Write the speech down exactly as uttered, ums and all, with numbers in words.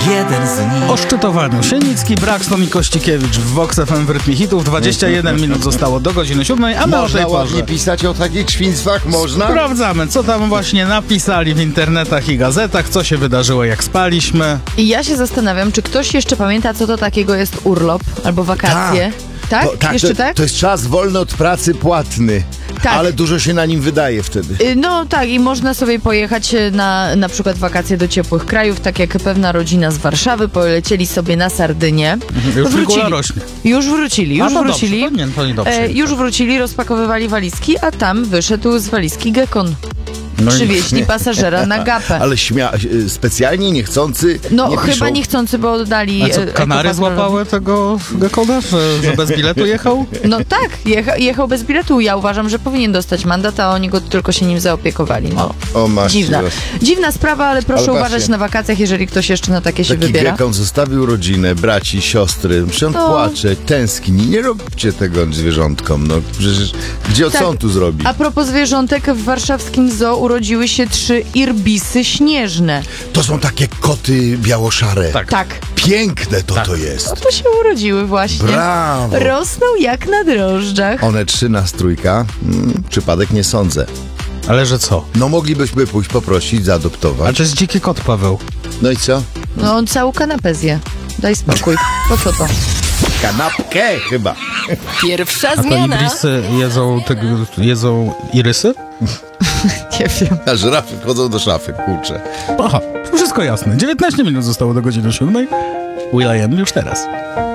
jeden z nich. O szczytowaniu Sienicki, Braxton i Kościkiewicz w Vox F M w rytmie hitów. dwadzieścia jeden minut zostało do godziny siódmej, a my o tej Można porze ładnie pisać o takich świństwach? Można? sprawdzamy, co tam właśnie napisali w internetach i gazetach, co się wydarzyło, jak spaliśmy. I ja się zastanawiam, czy ktoś jeszcze pamięta, co to takiego jest urlop albo wakacje. Tak? To, tak, Jeszcze to, tak? to jest czas wolny od pracy płatny, Tak. ale dużo się na nim wydaje wtedy. Y, No tak, i można sobie pojechać na na przykład wakacje do ciepłych krajów, tak jak pewna rodzina z Warszawy, polecieli sobie na Sardynię. Już Wrócili. figura rośnie. Już wrócili, A już to wrócili. Dobrze, to nie, to nie dobrze. E, już wrócili, rozpakowywali walizki, a tam wyszedł z walizki gekon. No i- Przywieźli pasażera na gapę. Ale śmia y, specjalnie, niechcący No nie chyba piszą. niechcący, bo oddali... A co, e, Kanary ekopatrolowi. złapały tego gekona, że, że bez biletu jechał? No tak, jecha, jechał bez biletu. Ja uważam, że powinien dostać mandat, a oni go tylko się nim zaopiekowali. No. O, masz Dziwna. Dziwna sprawa, ale proszę Ale uważać patrzcie. na wakacjach, jeżeli ktoś jeszcze na takie się Taki wybiera. gekon zostawił rodzinę, braci, siostry. Przecież on No. płacze, tęskni. Nie róbcie tego zwierzątkom. No przecież gdzie Tak. co on tu zrobi? A propos zwierzątek, w warszawskim zoo urodziły się trzy irbisy śnieżne. To są takie koty białoszare. Tak. Tak, Piękne to to jest. to się urodziły właśnie. Brawo. Rosną jak na drożdżach. One trzy nas trójka. Mm, przypadek nie sądzę. Ale że co? No moglibyśmy pójść poprosić, A zaadoptować. to jest dziki kot, Paweł. No i co? No on całą kanapę zje. Daj spokój. Po co to? Kanapkę chyba. Pierwsza A to zmiana. ibrisy jedzą, tego, jedzą irysy? Nie wiem. A żyrafy wchodzą do szafy, kurczę. Aha, wszystko jasne. dziewiętnaście minut zostało do godziny siódmej. Will I Am już teraz.